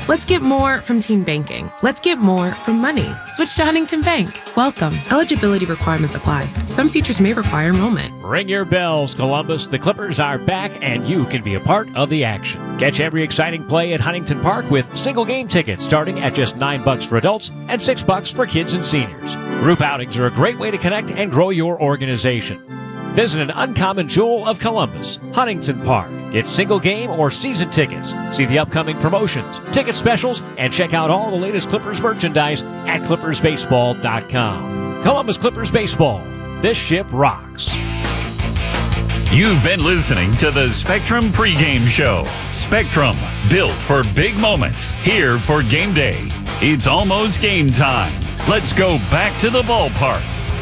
Let's get more from teen banking. Let's get more from money. Switch to Huntington Bank. Welcome. Eligibility requirements apply. Some features may require enrollment. Ring your bells, Columbus. The Clippers are back, and you can be a part of the action. Catch every exciting play at Huntington Park with single game tickets starting at just $9 for adults and $6 for kids and seniors. Group outings are a great way to connect and grow your organization. Visit an uncommon jewel of Columbus, Huntington Park. Get single game or season tickets. See the upcoming promotions, ticket specials, and check out all the latest Clippers merchandise at ClippersBaseball.com. Columbus Clippers Baseball. This ship rocks. You've been listening to the Spectrum pregame show. Spectrum, built for big moments, here for game day. It's almost game time. Let's go back to the ballpark.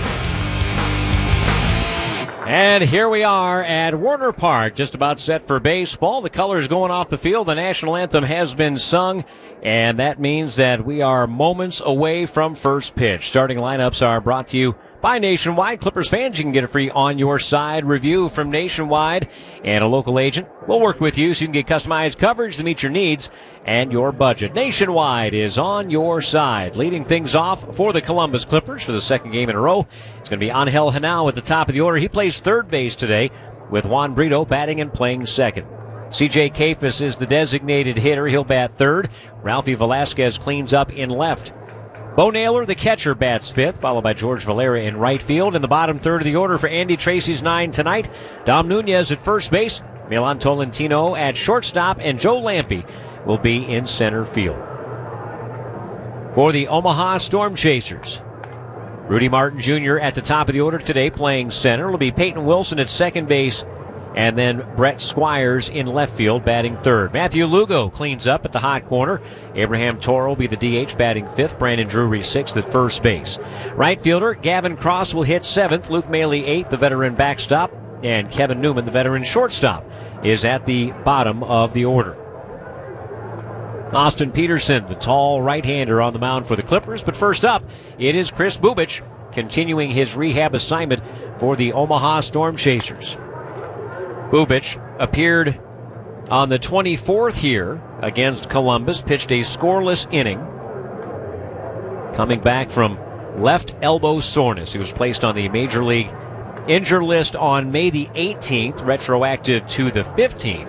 And here we are at Werner Park, just about set for baseball. The colors going off the field. The national anthem has been sung, and that means that we are moments away from first pitch. Starting lineups are brought to you by Nationwide. Clippers fans, you can get a free On Your Side review from Nationwide, and a local agent will work with you so you can get customized coverage to meet your needs and your budget. Nationwide is on your side. Leading things off for the Columbus Clippers for the second game in a row, it's going to be Angel Henao at the top of the order. He plays third base today with Juan Brito batting and playing second. C.J. Kayfus is the designated hitter. He'll bat third. Ralphie Velasquez cleans up in left. Bo Naylor, the catcher, bats fifth, followed by George Valera in right field. In the bottom third of the order for Andy Tracy's nine tonight, Dom Nunez at first base, Milan Tolentino at shortstop, and Joe Lampe will be in center field. For the Omaha Storm Chasers, Rudy Martin Jr. at the top of the order today playing center. It'll be Peyton Wilson at second base, and then Brett Squires in left field batting third. Matthew Lugo cleans up at the hot corner. Abraham Toro will be the DH batting fifth. Brandon Drury sixth at first base. Right fielder Gavin Cross will hit seventh. Luke Maley eighth, the veteran backstop. And Kevin Newman, the veteran shortstop, is at the bottom of the order. Austin Peterson, the tall right-hander on the mound for the Clippers. But first up, it is Chris Bubich continuing his rehab assignment for the Omaha Storm Chasers. Bubich appeared on the 24th here against Columbus, pitched a scoreless inning. Coming back from left elbow soreness. He was placed on the Major League injured list on May the 18th, retroactive to the 15th.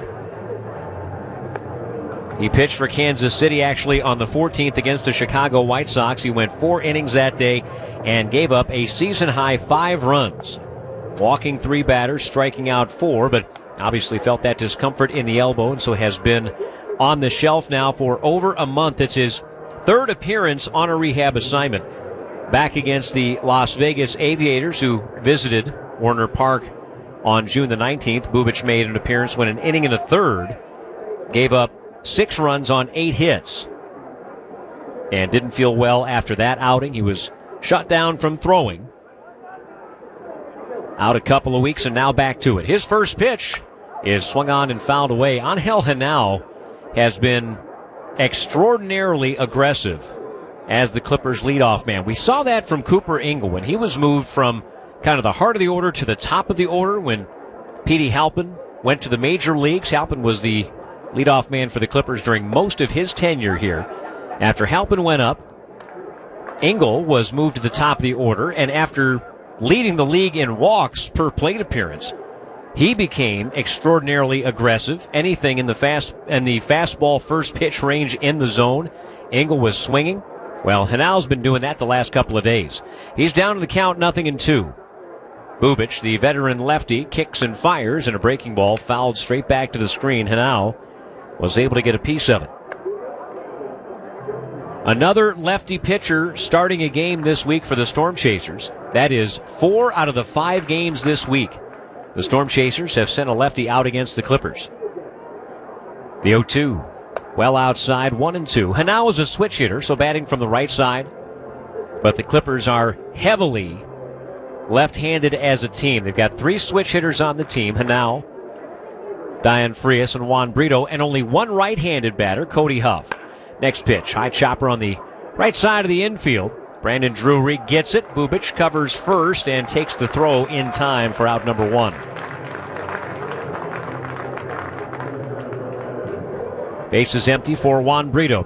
He pitched for Kansas City actually on the 14th against the Chicago White Sox. He went 4 innings that day and gave up a season-high 5 runs. Walking 3 batters, striking out 4, but obviously felt that discomfort in the elbow, and so has been on the shelf now for over a month. It's his third appearance on a rehab assignment. Back against the Las Vegas Aviators, who visited Werner Park on June the 19th. Bubich made an appearance, went an inning and a third, gave up 6 runs on 8 hits, and didn't feel well after that outing. He was shut down from throwing. Out a couple of weeks and now back to it. His first pitch is swung on and fouled away. Angel Henao has been extraordinarily aggressive as the Clippers' leadoff man. We saw that from Cooper Ingle when he was moved from kind of the heart of the order to the top of the order when Petey Halpin went to the major leagues. Halpin was the leadoff man for the Clippers during most of his tenure here. After Halpin went up, Ingle was moved to the top of the order, and after leading the league in walks per plate appearance, he became extraordinarily aggressive. Anything in the fastball first pitch range in the zone, Ingle was swinging. Well, Henao's been doing that the last couple of days. He's down to the count, 0-2. Bubich, the veteran lefty, kicks and fires, and a breaking ball fouled straight back to the screen. Henao was able to get a piece of it. Another lefty pitcher starting a game this week for the Storm Chasers. That is 4 out of the 5 games this week. The Storm Chasers have sent a lefty out against the Clippers. The 0-2. Well outside, 1-2. Henao is a switch hitter, so batting from the right side. But the Clippers are heavily left-handed as a team. They've got 3 switch hitters on the team. Henao, Diane Frias, and Juan Brito, and only 1 right-handed batter, Cody Huff. Next pitch, high chopper on the right side of the infield. Brandon Drury gets it. Bubich covers first and takes the throw in time for out number 1. Base is empty for Juan Brito.